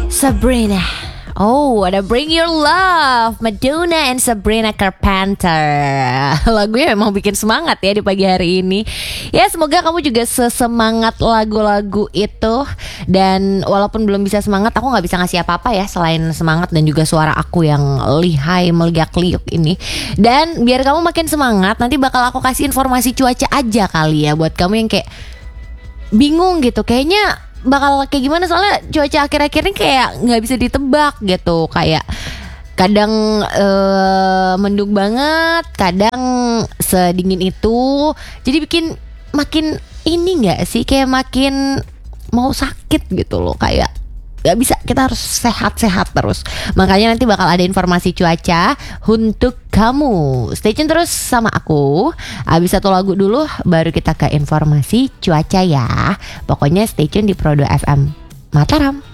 Sabrina. Oh, ada Bring Your Love, Madonna and Sabrina Carpenter. Lagunya memang bikin semangat ya di pagi hari ini. Ya semoga kamu juga sesemangat lagu-lagu itu. Dan walaupun belum bisa semangat, aku gak bisa ngasih apa-apa ya selain semangat dan juga suara aku yang lihai meliak-liuk ini. Dan biar kamu makin semangat, nanti bakal aku kasih informasi cuaca aja kali ya, buat kamu yang kayak bingung gitu. Kayaknya bakal kayak gimana, soalnya cuaca akhir-akhir ini kayak nggak bisa ditebak gitu. Kayak kadang mendung banget, kadang sedingin itu. Jadi bikin makin ini nggak sih, kayak makin mau sakit gitu loh. Kayak gak bisa, kita harus sehat-sehat terus. Makanya nanti bakal ada informasi cuaca untuk kamu. Stay tune terus sama aku. Abis satu lagu dulu baru kita ke informasi cuaca ya. Pokoknya stay tune di Prodo FM Mataram.